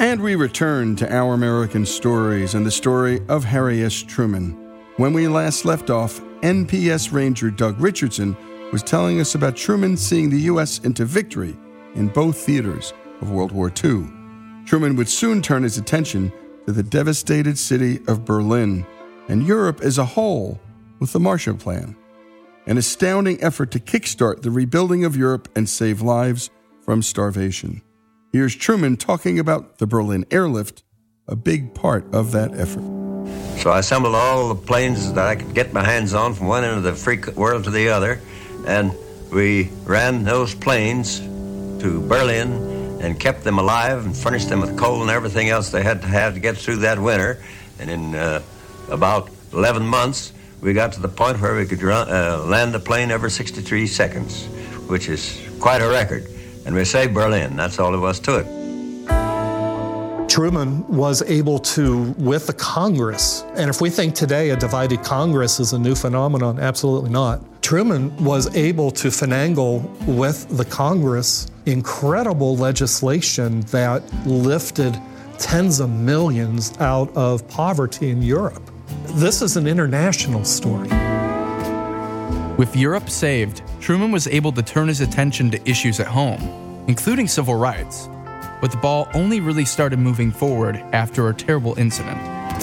And we return to Our American Stories and the story of Harry S. Truman. When we last left off, NPS Ranger Doug Richardson was telling us about Truman seeing the U.S. into victory in both theaters of World War II. Truman would soon turn his attention to the devastated city of Berlin and Europe as a whole with the Marshall Plan, an astounding effort to kickstart the rebuilding of Europe and save lives from starvation. Here's Truman talking about the Berlin airlift, a big part of that effort. So I assembled all the planes that I could get my hands on from one end of the free world to the other, and we ran those planes to Berlin and kept them alive and furnished them with coal and everything else they had to have to get through that winter. And in about 11 months, we got to the point where we could land the plane every 63 seconds, which is quite a record. And we saved Berlin. That's all there was to it. Truman was able to, with the Congress, and if we think today a divided Congress is a new phenomenon, absolutely not. Truman was able to finagle with the Congress incredible legislation that lifted tens of millions out of poverty in Europe. This is an international story. With Europe saved, Truman was able to turn his attention to issues at home, including civil rights. But the ball only really started moving forward after a terrible incident.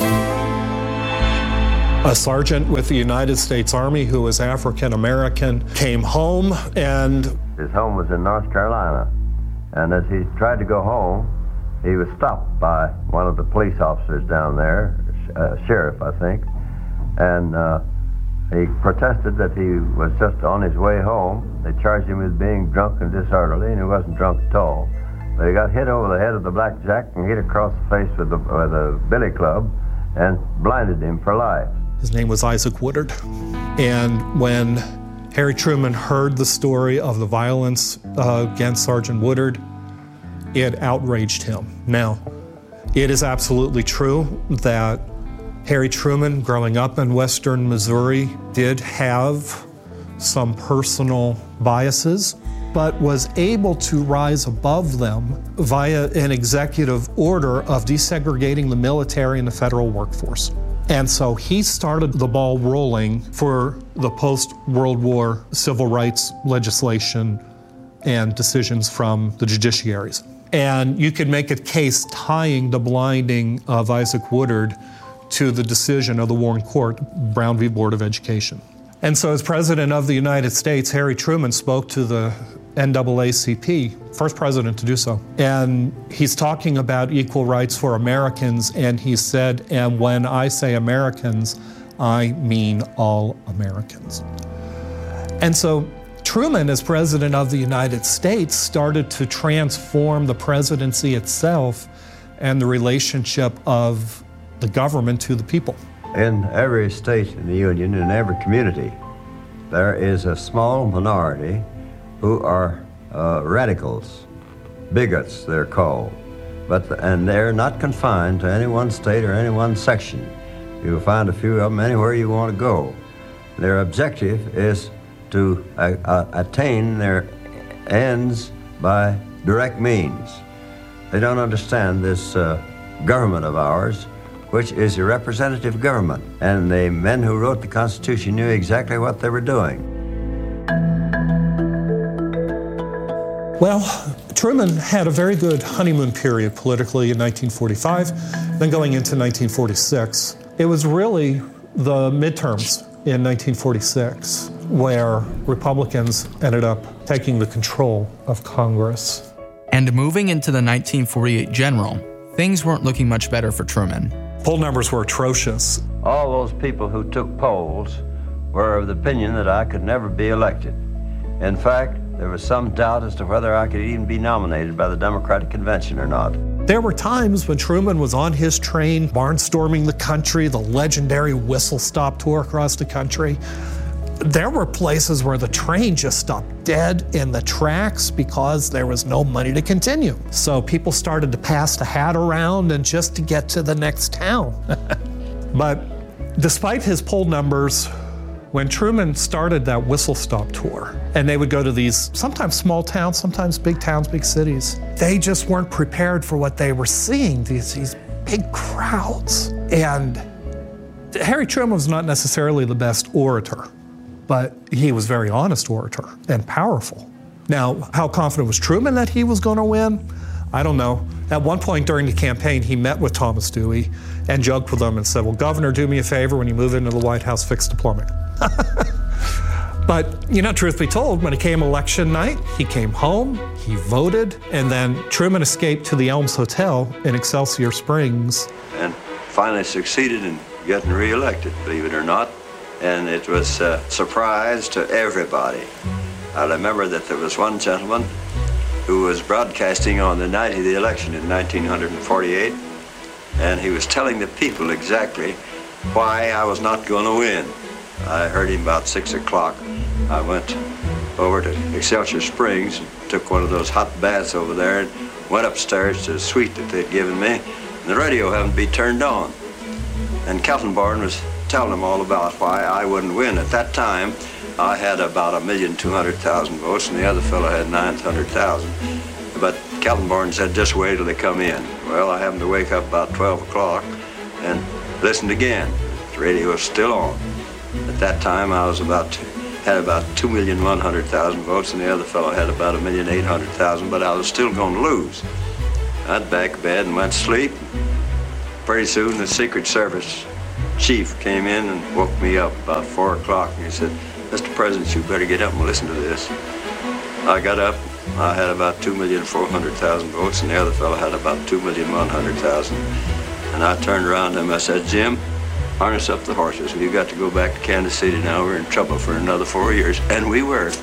A sergeant with the United States Army who was African American came home, and his home was in North Carolina. And as he tried to go home, he was stopped by one of the police officers down there, sheriff, I think, and he protested that he was just on his way home. They charged him with being drunk and disorderly, and he wasn't drunk at all. But he got hit over the head with the blackjack and hit across the face with a billy club and blinded him for life. His name was Isaac Woodard. And when Harry Truman heard the story of the violence against Sergeant Woodard, it outraged him. Now, it is absolutely true that Harry Truman, growing up in western Missouri, did have some personal biases, but was able to rise above them via an executive order of desegregating the military and the federal workforce. And so he started the ball rolling for the post-World War civil rights legislation and decisions from the judiciaries. And you could make a case tying the blinding of Isaac Woodard to the decision of the Warren Court, Brown v. Board of Education. And so as President of the United States, Harry Truman spoke to the NAACP, first president to do so. And he's talking about equal rights for Americans, and he said, and when I say Americans, I mean all Americans. And so Truman, as President of the United States, started to transform the presidency itself and the relationship of the government to the people. In every state in the Union, in every community, there is a small minority who are radicals, bigots they're called, and they're not confined to any one state or any one section. You'll find a few of them anywhere you want to go. Their objective is to attain their ends by direct means. They don't understand this government of ours, which is a representative government, and the men who wrote the Constitution knew exactly what they were doing. Well, Truman had a very good honeymoon period politically in 1945, then going into 1946. It was really the midterms in 1946 where Republicans ended up taking the control of Congress. And moving into the 1948 general, things weren't looking much better for Truman. Poll numbers were atrocious. All those people who took polls were of the opinion that I could never be elected. In fact, there was some doubt as to whether I could even be nominated by the Democratic Convention or not. There were times when Truman was on his train, barnstorming the country, the legendary whistle stop tour across the country. There were places where the train just stopped dead in the tracks because there was no money to continue. So people started to pass the hat around and just to get to the next town. But despite his poll numbers When Truman started that whistle stop tour, and they would go to these sometimes small towns, sometimes, big cities, they just weren't prepared for what they were seeing, these big crowds. And Harry Truman was not necessarily the best orator, but he was a very honest orator and powerful. Now, how confident was Truman that he was going to win? I don't know. At one point during the campaign, he met with Thomas Dewey and joked with him and said, well, Governor, do me a favor, when you move into the White House, fix the plumbing. But, truth be told, when it came election night, he came home, he voted, and then Truman escaped to the Elms Hotel in Excelsior Springs. And finally succeeded in getting reelected, believe it or not. And it was a surprise to everybody. I remember that there was one gentleman who was broadcasting on the night of the election in 1948, and he was telling the people exactly why I was not going to win. I heard him about 6 o'clock. I went over to Excelsior Springs, took one of those hot baths over there, and went upstairs to the suite that they'd given me. And the radio happened to be turned on. And Kaltenborn was telling them all about why I wouldn't win. At that time, I had about 1,200,000 votes, and the other fellow had 900,000. But Kaltenborn said, just wait till they come in. Well, I happened to wake up about 12 o'clock and listened again. The radio was still on. At that time, I had about 2,100,000 votes, and the other fellow had about 1,800,000, but I was still going to lose. I'd back bed and went to sleep. Pretty soon, the Secret Service chief came in and woke me up about 4 o'clock, and he said, Mr. President, you better get up and listen to this. I got up. I had about 2,400,000 votes, and the other fellow had about 2,100,000. And I turned around to him. I said, Jim, harness up the horses. We've got to go back to Kansas City now. We're in trouble for another 4 years. And we were.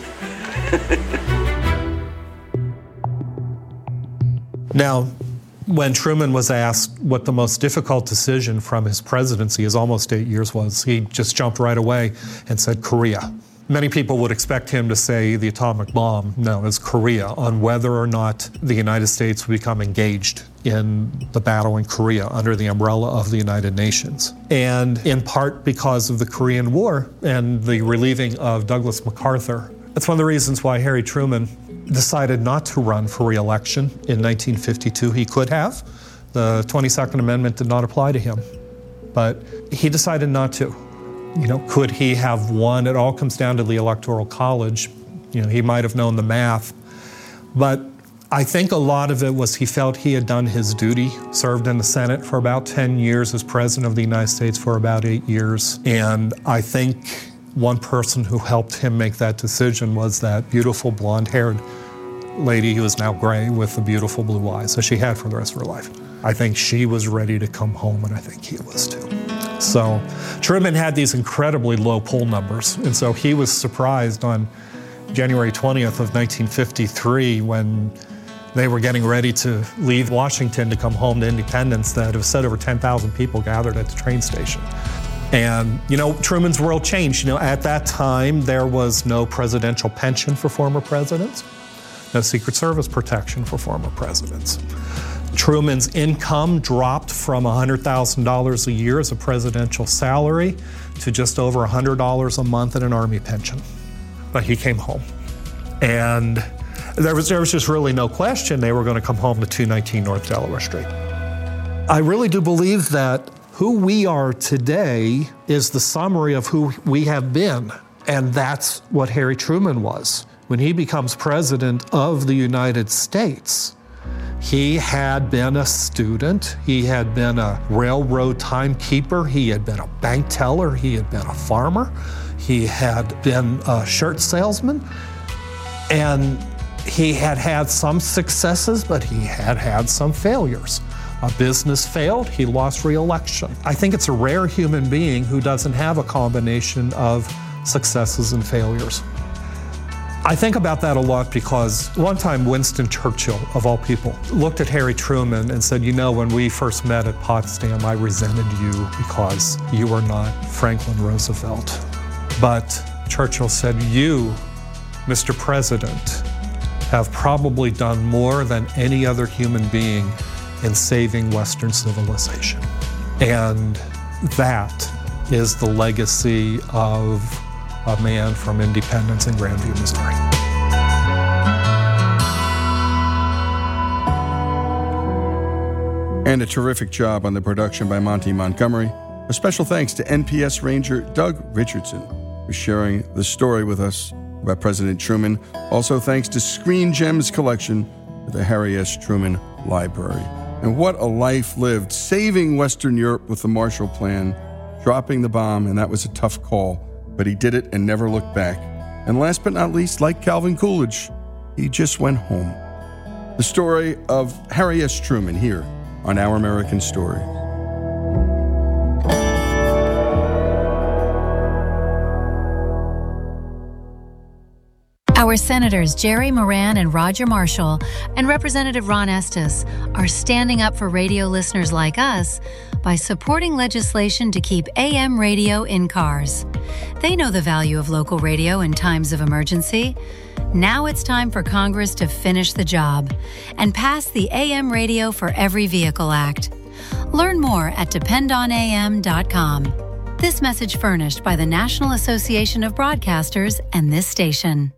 Now, when Truman was asked what the most difficult decision from his presidency, his almost 8 years, was, he just jumped right away and said Korea. Many people would expect him to say the atomic bomb. No, it's Korea, on whether or not the United States would become engaged in the battle in Korea under the umbrella of the United Nations. And in part because of the Korean War and the relieving of Douglas MacArthur. That's one of the reasons why Harry Truman decided not to run for re-election in 1952. He could have. The 22nd Amendment did not apply to him, but he decided not to. Could he have won? It all comes down to the Electoral College. He might have known the math, but I think a lot of it was he felt he had done his duty, served in the Senate for about 10 years, as President of the United States for about 8 years, and I think one person who helped him make that decision was that beautiful blonde-haired lady who is now gray with the beautiful blue eyes that she had for the rest of her life. I think she was ready to come home, and I think he was too. So Truman had these incredibly low poll numbers, and so he was surprised on January 20th of 1953 when they were getting ready to leave Washington to come home to Independence that it was said over 10,000 people gathered at the train station. And, Truman's world changed. At that time, there was no presidential pension for former presidents, no Secret Service protection for former presidents. Truman's income dropped from $100,000 a year as a presidential salary to just over $100 a month in an Army pension. But he came home. And there was just really no question they were going to come home to 219 North Delaware Street. I really do believe that who we are today is the summary of who we have been. And that's what Harry Truman was. When he becomes president of the United States, he had been a student, he had been a railroad timekeeper, he had been a bank teller, he had been a farmer, he had been a shirt salesman, and he had had some successes, but he had had some failures. A business failed, he lost re-election. I think it's a rare human being who doesn't have a combination of successes and failures. I think about that a lot because one time Winston Churchill, of all people, looked at Harry Truman and said, when we first met at Potsdam, I resented you because you were not Franklin Roosevelt. But Churchill said, you, Mr. President, have probably done more than any other human being in saving Western civilization. And that is the legacy of a man from Independence and Grandview, Missouri. And a terrific job on the production by Monty Montgomery. A special thanks to NPS Ranger Doug Richardson for sharing the story with us about President Truman. Also thanks to Screen Gems Collection at the Harry S. Truman Library. And what a life lived, saving Western Europe with the Marshall Plan, dropping the bomb, and that was a tough call, but he did it and never looked back. And last but not least, like Calvin Coolidge, he just went home. The story of Harry S. Truman here on Our American Stories. Our Senators Jerry Moran and Roger Marshall and Representative Ron Estes are standing up for radio listeners like us by supporting legislation to keep AM radio in cars. They know the value of local radio in times of emergency. Now it's time for Congress to finish the job and pass the AM Radio for Every Vehicle Act. Learn more at dependonam.com. This message furnished by the National Association of Broadcasters and this station.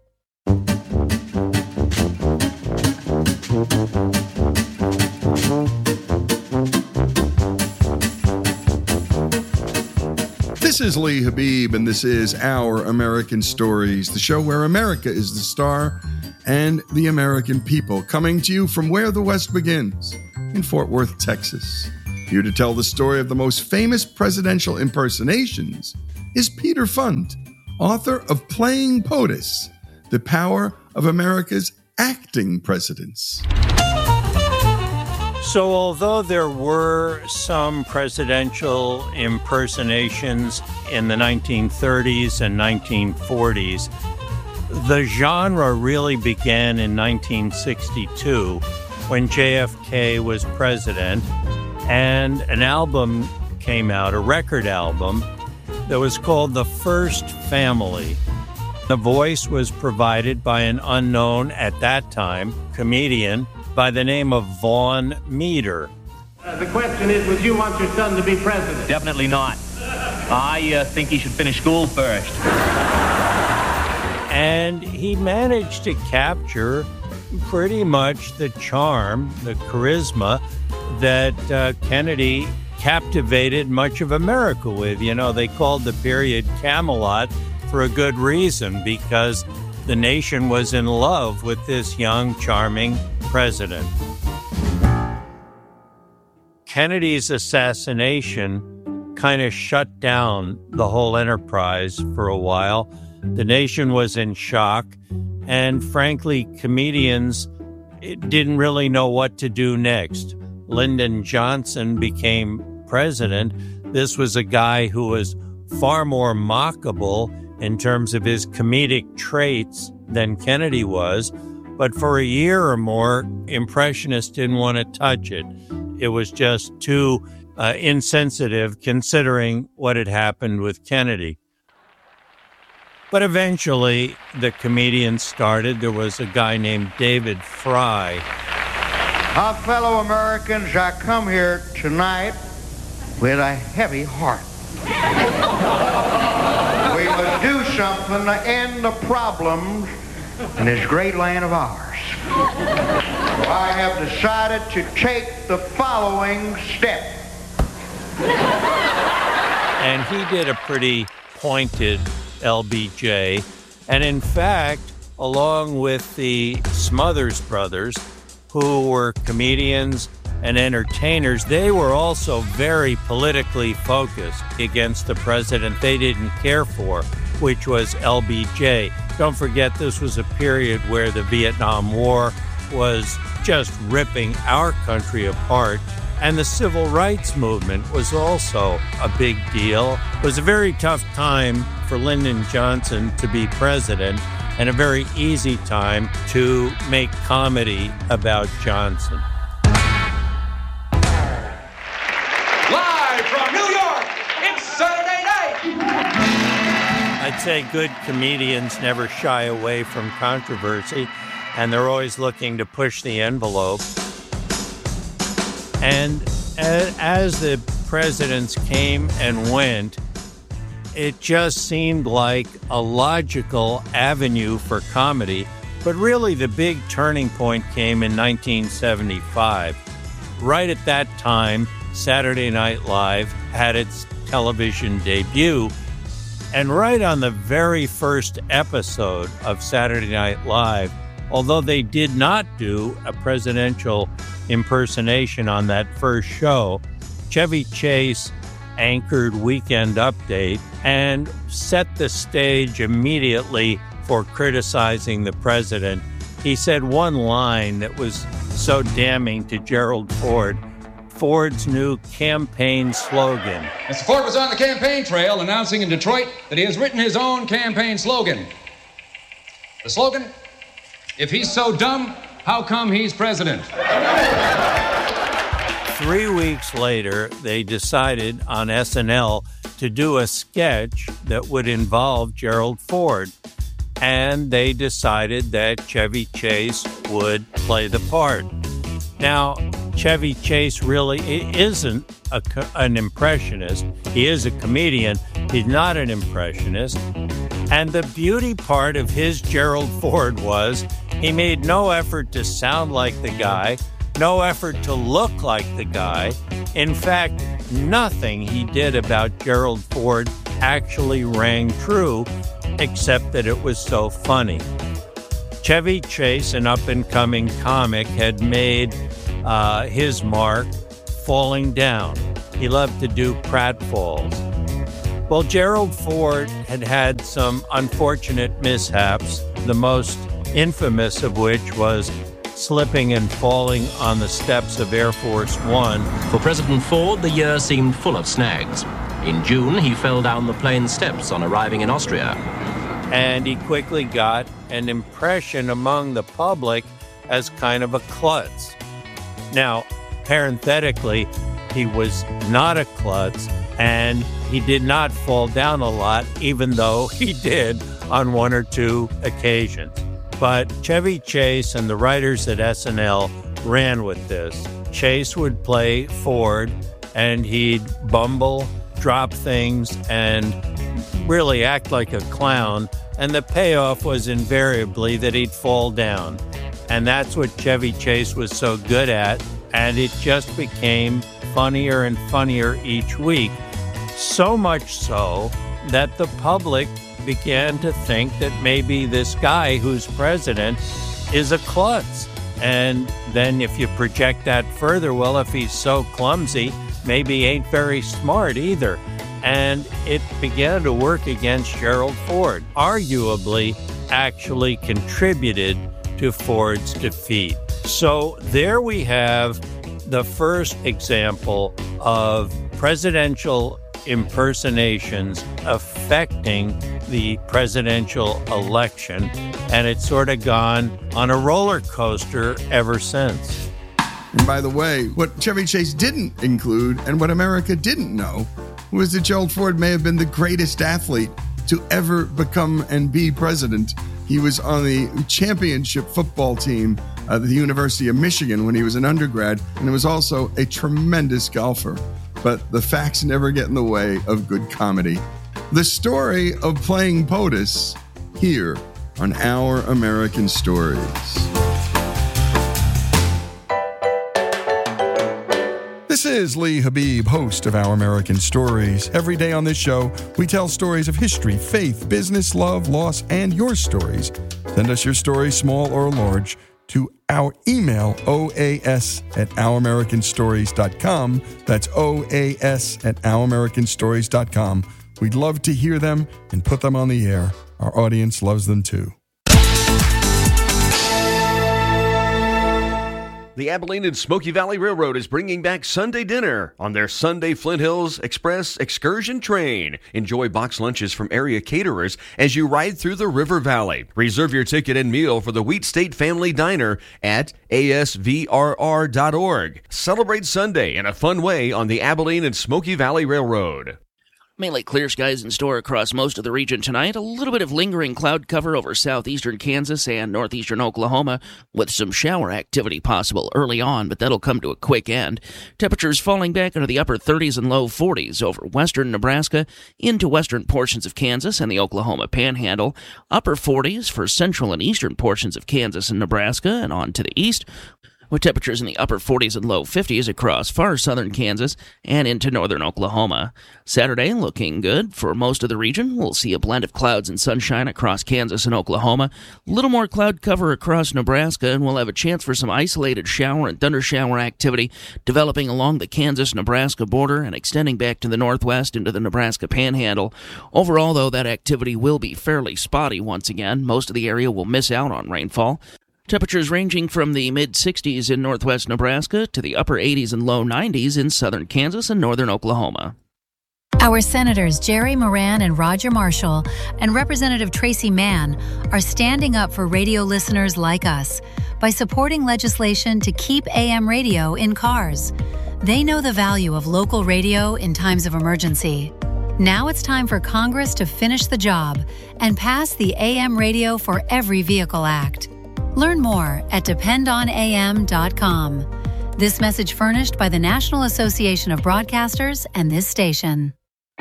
This is Lee Habib, and this is Our American Stories, the show where America is the star and the American people, coming to you from where the West begins, in Fort Worth, Texas. Here to tell the story of the most famous presidential impersonations is Peter Fund, author of Playing POTUS, The Power of America's Acting Presidents. So although there were some presidential impersonations in the 1930s and 1940s, the genre really began in 1962 when JFK was president, and an album came out, a record album, that was called The First Family. The voice was provided by an unknown, at that time, comedian by the name of Vaughn Meader. The question is, would you want your son to be president? Definitely not. I think he should finish school first. And he managed to capture pretty much the charm, the charisma that Kennedy captivated much of America with. You know, they called the period Camelot for a good reason, because the nation was in love with this young, charming president. Kennedy's assassination kind of shut down the whole enterprise for a while. The nation was in shock, and frankly, comedians didn't really know what to do next. Lyndon Johnson became president. This was a guy who was far more mockable in terms of his comedic traits than Kennedy was. But for a year or more, Impressionists didn't want to touch it. It was just too insensitive considering what had happened with Kennedy. But eventually, the comedians started. There was a guy named David Frye. Now, fellow Americans, I come here tonight with a heavy heart. We must do something to end the problems in this great land of ours. So I have decided to take the following step. And he did a pretty pointed LBJ. And in fact, along with the Smothers Brothers, who were comedians and entertainers, they were also very politically focused against the president they didn't care for, which was LBJ. Don't forget, this was a period where the Vietnam War was just ripping our country apart, and the civil rights movement was also a big deal. It was a very tough time for Lyndon Johnson to be president, and a very easy time to make comedy about Johnson. Live from New York, it's Saturday night! I'd say good comedians never shy away from controversy, and they're always looking to push the envelope. And as the presidents came and went, it just seemed like a logical avenue for comedy. But really, the big turning point came in 1975. Right at that time, Saturday Night Live had its television debut. And right on the very first episode of Saturday Night Live, although they did not do a presidential impersonation on that first show, Chevy Chase anchored Weekend Update and set the stage immediately for criticizing the president. He said one line that was so damning to Gerald Ford, Ford's new campaign slogan. Mr. Ford was on the campaign trail announcing in Detroit that he has written his own campaign slogan. The slogan, if he's so dumb, how come he's president? 3 weeks later, they decided on SNL to do a sketch that would involve Gerald Ford. And they decided that Chevy Chase would play the part. Now, Chevy Chase really isn't an impressionist. He is a comedian. He's not an impressionist. And the beauty part of his Gerald Ford was he made no effort to sound like the guy, no effort to look like the guy. In fact, nothing he did about Gerald Ford actually rang true, except that it was so funny. Chevy Chase, an up-and-coming comic, had made his mark falling down. He loved to do pratfalls. Well, Gerald Ford had had some unfortunate mishaps, the most infamous of which was slipping and falling on the steps of Air Force One. For President Ford, the year seemed full of snags. In June, he fell down the plane steps on arriving in Austria. And he quickly got an impression among the public as kind of a klutz. Now, parenthetically, he was not a klutz, and he did not fall down a lot, even though he did on 1 or 2 occasions. But Chevy Chase and the writers at SNL ran with this. Chase would play Ford, and he'd bumble, drop things, and really act like a clown. And the payoff was invariably that he'd fall down. And that's what Chevy Chase was so good at. And it just became funnier and funnier each week. So much so that the public began to think that maybe this guy who's president is a klutz. And then if you project that further, well, if he's so clumsy, maybe he ain't very smart either. And it began to work against Gerald Ford, arguably actually contributed to Ford's defeat. So there we have the first example of presidential impersonations affecting the presidential election, and it's sort of gone on a roller coaster ever since. And by the way, what Chevy Chase didn't include and what America didn't know was that Gerald Ford may have been the greatest athlete to ever become and be president. He was on the championship football team at the University of Michigan when he was an undergrad, and he was also a tremendous golfer. But the facts never get in the way of good comedy. The story of playing POTUS here on Our American Stories. This is Lee Habib, host of Our American Stories. Every day on this show, we tell stories of history, faith, business, love, loss, and your stories. Send us your story, small or large, to our email, oas@ouramericanstories.com. That's oas@ouramericanstories.com. We'd love to hear them and put them on the air. Our audience loves them too. The Abilene and Smoky Valley Railroad is bringing back Sunday dinner on their Sunday Flint Hills Express excursion train. Enjoy box lunches from area caterers as you ride through the River Valley. Reserve your ticket and meal for the Wheat State Family Diner at asvrr.org. Celebrate Sunday in a fun way on the Abilene and Smoky Valley Railroad. Mainly clear skies in store across most of the region tonight. A little bit of lingering cloud cover over southeastern Kansas and northeastern Oklahoma, with some shower activity possible early on, but that'll come to a quick end. Temperatures falling back into the upper 30s and low 40s over western Nebraska into western portions of Kansas and the Oklahoma Panhandle. Upper 40s for central and eastern portions of Kansas and Nebraska and on to the east, with temperatures in the upper 40s and low 50s across far southern Kansas and into northern Oklahoma. Saturday looking good for most of the region. We'll see a blend of clouds and sunshine across Kansas and Oklahoma. A little more cloud cover across Nebraska, and we'll have a chance for some isolated shower and thundershower activity developing along the Kansas-Nebraska border and extending back to the northwest into the Nebraska Panhandle. Overall, though, that activity will be fairly spotty once again. Most of the area will miss out on rainfall. Temperatures ranging from the mid-60s in northwest Nebraska to the upper 80s and low 90s in southern Kansas and northern Oklahoma. Our Senators Jerry Moran and Roger Marshall and Representative Tracy Mann are standing up for radio listeners like us by supporting legislation to keep AM radio in cars. They know the value of local radio in times of emergency. Now it's time for Congress to finish the job and pass the AM Radio for Every Vehicle Act. Learn more at dependonam.com. This message furnished by the National Association of Broadcasters and this station.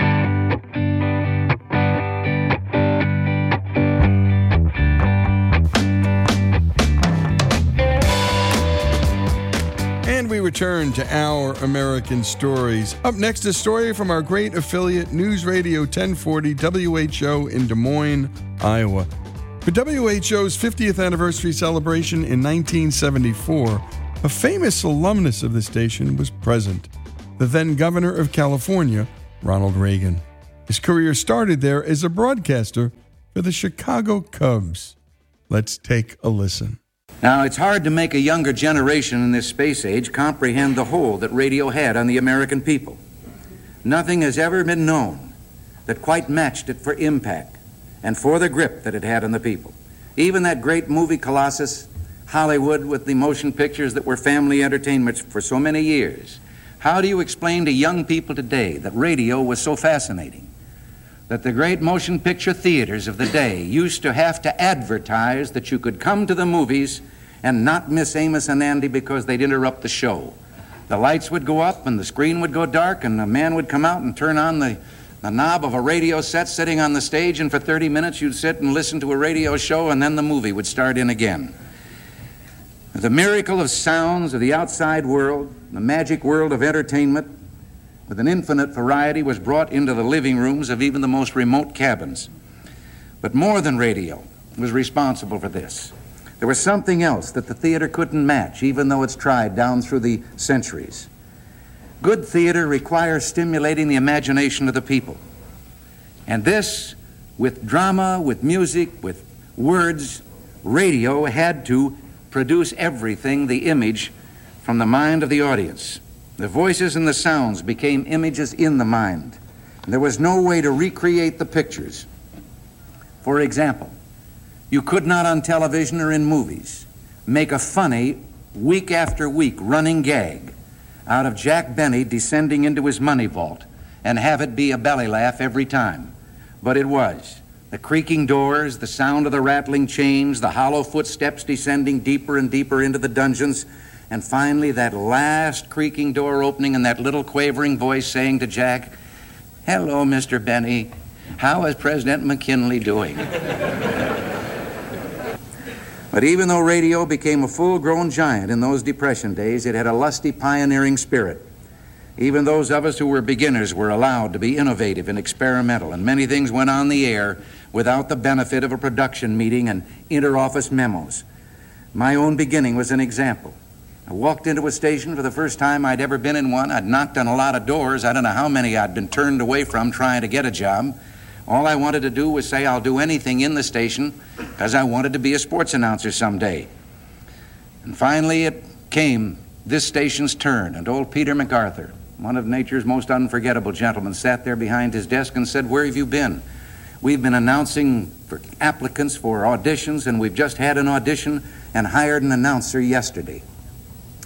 And we return to Our American Stories. Up next, a story from our great affiliate, News Radio 1040 WHO in Des Moines, Iowa. For WHO's 50th anniversary celebration in 1974, a famous alumnus of the station was present, the then governor of California, Ronald Reagan. His career started there as a broadcaster for the Chicago Cubs. Let's take a listen. Now, it's hard to make a younger generation in this space age comprehend the hold that radio had on the American people. Nothing has ever been known that quite matched it for impact and for the grip that it had on the people. Even that great movie colossus, Hollywood, with the motion pictures that were family entertainment for so many years. How do you explain to young people today that radio was so fascinating? That the great motion picture theaters of the day used to have to advertise that you could come to the movies and not miss Amos and Andy because they'd interrupt the show. The lights would go up and the screen would go dark and a man would come out and turn on the knob of a radio set sitting on the stage, and for 30 minutes you'd sit and listen to a radio show, and then the movie would start in again. The miracle of sounds of the outside world, the magic world of entertainment, with an infinite variety, was brought into the living rooms of even the most remote cabins. But more than radio was responsible for this. There was something else that the theater couldn't match, even though it's tried down through the centuries. Good theater requires stimulating the imagination of the people. And this, with drama, with music, with words, radio had to produce everything, the image, from the mind of the audience. The voices and the sounds became images in the mind. There was no way to recreate the pictures. For example, you could not on television or in movies make a funny, week after week running gag out of Jack Benny descending into his money vault and have it be a belly laugh every time. But it was. The creaking doors, the sound of the rattling chains, the hollow footsteps descending deeper and deeper into the dungeons, and finally that last creaking door opening and that little quavering voice saying to Jack, "Hello, Mr. Benny. How is President McKinley doing?" But even though radio became a full-grown giant in those Depression days, it had a lusty, pioneering spirit. Even those of us who were beginners were allowed to be innovative and experimental, and many things went on the air without the benefit of a production meeting and inter-office memos. My own beginning was an example. I walked into a station for the first time I'd ever been in one. I'd knocked on a lot of doors. I don't know how many I'd been turned away from trying to get a job. All I wanted to do was say I'll do anything in the station because I wanted to be a sports announcer someday. And finally it came, this station's turn, and old Peter MacArthur, one of nature's most unforgettable gentlemen, sat there behind his desk and said, "Where have you been? We've been announcing for applicants for auditions, and we've just had an audition and hired an announcer yesterday."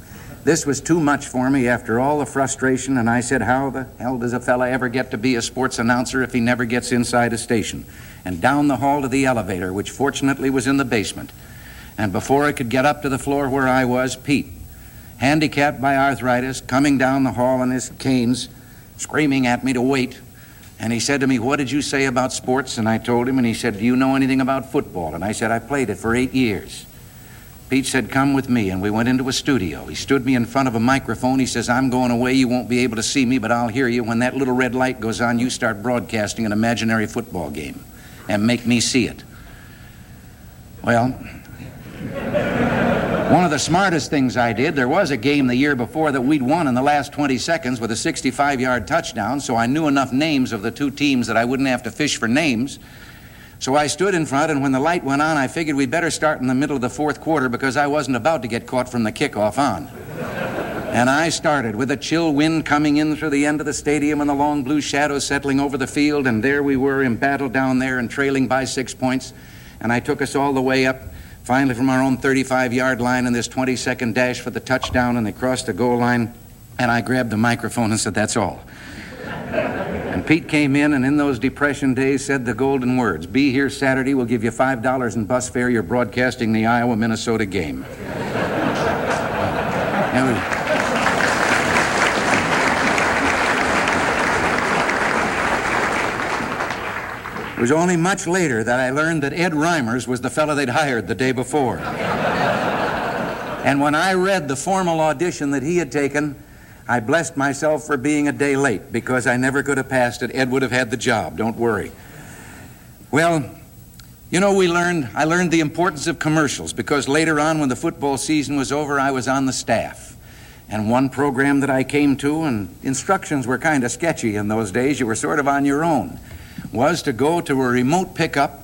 This was too much for me after all the frustration, and I said, how the hell does a fella ever get to be a sports announcer if he never gets inside a station? And down the hall to the elevator, which fortunately was in the basement. And before I could get up to the floor where I was, Pete, handicapped by arthritis, coming down the hall on his canes, screaming at me to wait. And he said to me, what did you say about sports? And I told him, and he said, do you know anything about football? And I said, I played it for 8 years. Pete said, come with me, and we went into a studio. He stood me in front of a microphone. He says, I'm going away. You won't be able to see me, but I'll hear you. When that little red light goes on, you start broadcasting an imaginary football game and make me see it. Well, one of the smartest things I did, there was a game the year before that we'd won in the last 20 seconds with a 65-yard touchdown, so I knew enough names of the two teams that I wouldn't have to fish for names. So I stood in front, and when the light went on, I figured we'd better start in the middle of the fourth quarter because I wasn't about to get caught from the kickoff on. And I started with a chill wind coming in through the end of the stadium and the long blue shadows settling over the field, and there we were embattled down there and trailing by 6 points. And I took us all the way up, finally from our own 35-yard line in this 20-second dash for the touchdown, and they crossed the goal line, and I grabbed the microphone and said, that's all. And Pete came in, and in those Depression days said the golden words, be here Saturday, we'll give you $5 in bus fare, you're broadcasting the Iowa-Minnesota game. It was only much later that I learned that Ed Reimers was the fellow they'd hired the day before. And when I read the formal audition that he had taken, I blessed myself for being a day late because I never could have passed it. Ed would have had the job, don't worry. Well, you know, I learned the importance of commercials because later on when the football season was over, I was on the staff. And one program that I came to, and instructions were kind of sketchy in those days, you were sort of on your own, was to go to a remote pickup